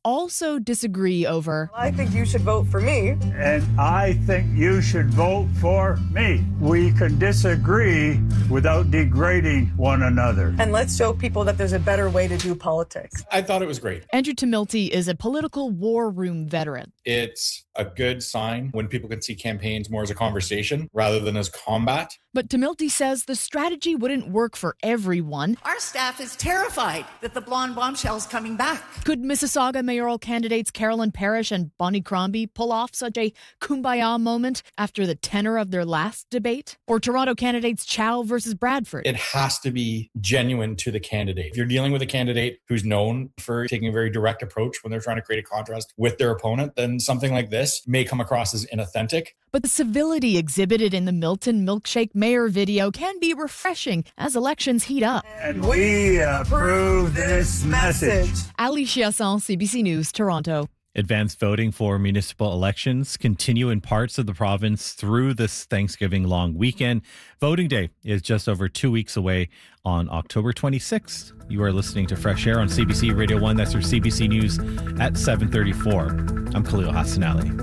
also disagree over, I think you should vote for me. And I think you should vote for me. We can disagree without degrading one another. And let's show people that there's a better way to do politics. I thought it was great. Andrew Tumilty is a political war room veteran. It's a good sign when people can see campaigns more as a conversation rather than as combat. But Tumilty says the strategy wouldn't work for everyone. Our staff is terrified that the blonde bombshell's coming back. Could Mississauga mayoral candidates Carolyn Parrish and Bonnie Crombie pull off such a kumbaya moment after the tenor of their last debate? Or Toronto candidates Chow versus Bradford? It has to be genuine to the candidate. If you're dealing with a candidate who's known for taking a very direct approach when they're trying to create a contrast with their opponent, then something like this may come across as inauthentic. But the civility exhibited in the Milton Milkshake Mayor video can be refreshing as elections heat up. And we approve this message. Ali Chiasson, CBC News, Toronto. Advanced voting for municipal elections continue in parts of the province through this Thanksgiving long weekend. Voting Day is just over 2 weeks away on October 26th. You are listening to Fresh Air on CBC Radio 1. That's your CBC News at 7:34. I'm Khalil Hassan Ali.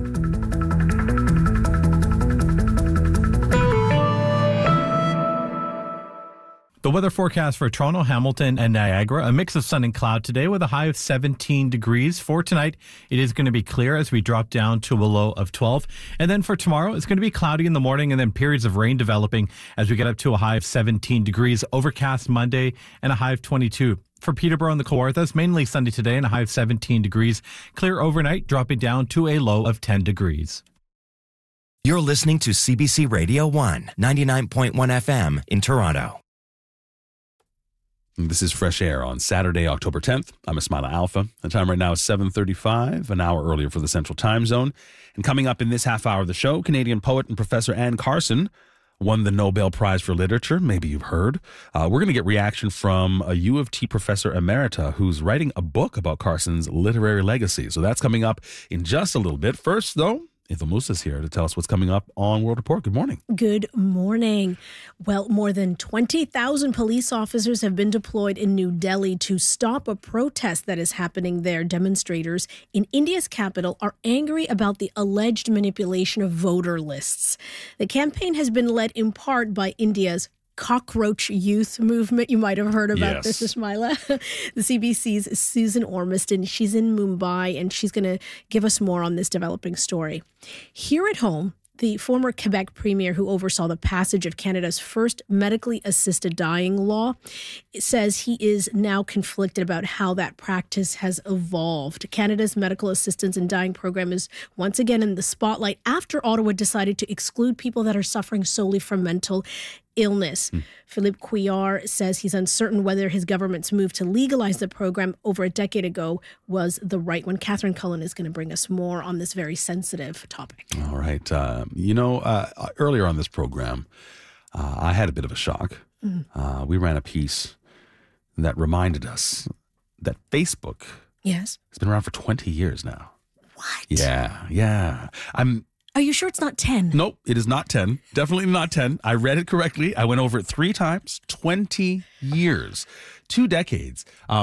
The weather forecast for Toronto, Hamilton, and Niagara, a mix of sun and cloud today with a high of 17 degrees. For tonight, it is going to be clear as we drop down to a low of 12. And then for tomorrow, it's going to be cloudy in the morning and then periods of rain developing as we get up to a high of 17 degrees. Overcast Monday and a high of 22. For Peterborough and the Kawarthas, mainly sunny today and a high of 17 degrees. Clear overnight, dropping down to a low of 10 degrees. You're listening to CBC Radio 1, 99.1 FM in Toronto. This is Fresh Air on Saturday, October 10th. I'm Ismaila Alpha. The time right now is 7:35, an hour earlier for the Central Time Zone. And coming up in this half hour of the show, Canadian poet and Professor Anne Carson won the Nobel Prize for Literature. Maybe you've heard. We're going to get reaction from a U of T professor emerita who's writing a book about Carson's literary legacy. So that's coming up in just a little bit. First, though, Eva Musa is here to tell us what's coming up on World Report. Good morning. Good morning. Well, more than 20,000 police officers have been deployed in New Delhi to stop a protest that is happening there. Demonstrators in India's capital are angry about the alleged manipulation of voter lists. The campaign has been led in part by India's cockroach youth movement. You might have heard about this, Ismaila. The CBC's Susan Ormiston, she's in Mumbai, and she's going to give us more on this developing story. Here at home, the former Quebec premier who oversaw the passage of Canada's first medically assisted dying law says he is now conflicted about how that practice has evolved. Canada's medical assistance in dying program is once again in the spotlight after Ottawa decided to exclude people that are suffering solely from mental illness. Philippe Couillard says he's uncertain whether his government's move to legalize the program over a decade ago was the right one. Catherine Cullen is going to bring us more on this very sensitive topic. All right. Earlier on this program, I had a bit of a shock. We ran a piece that reminded us that Facebook has been around for 20 years now. What? Yeah. Are you sure it's not 10? Nope, it is not 10. Definitely not 10. I read it correctly. I went over it 3 times. 20 years. 2 decades.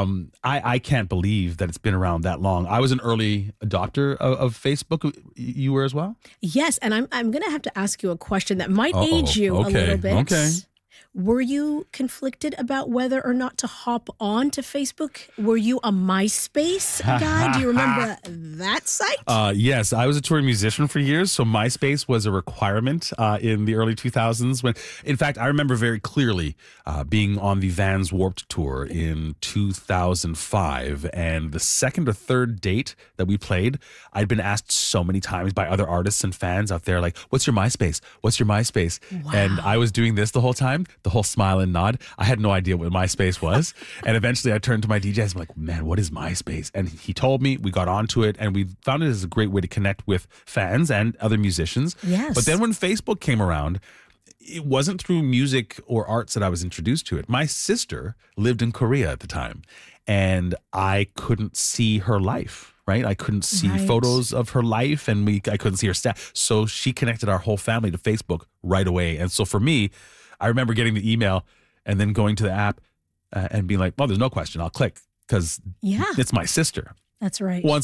I can't believe that it's been around that long. I was an early adopter of Facebook. You were as well? Yes, and I'm going to have to ask you a question that might age you a little bit. Okay. Were you conflicted about whether or not to hop on to Facebook? Were you a MySpace guy? Do you remember that site? Yes, I was a touring musician for years, so MySpace was a requirement in the early 2000s. In fact, I remember very clearly being on the Vans Warped Tour in 2005, and the second or third date that we played, I'd been asked so many times by other artists and fans out there, like, what's your MySpace? What's your MySpace? Wow. And I was doing this the whole time. The whole smile and nod. I had no idea what MySpace was. And eventually I turned to my DJ. I was like, man, what is MySpace? And he told me, we got onto it, and we found it as a great way to connect with fans and other musicians. Yes. But then when Facebook came around, it wasn't through music or arts that I was introduced to it. My sister lived in Korea at the time, and I couldn't see her life. Right? I couldn't see photos of her life, and I couldn't see her staff. So she connected our whole family to Facebook right away. And so for me, I remember getting the email and then going to the app and being like, well, there's no question. I'll click because it's my sister. That's right. Once